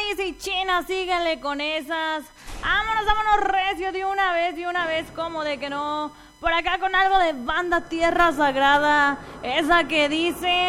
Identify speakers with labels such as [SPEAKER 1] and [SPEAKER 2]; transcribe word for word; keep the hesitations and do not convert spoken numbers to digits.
[SPEAKER 1] dice y China, síguele con esas. Vámonos, vámonos recio de una vez, de una vez, como de que no. Por acá con algo de Banda Tierra Sagrada, esa que dice...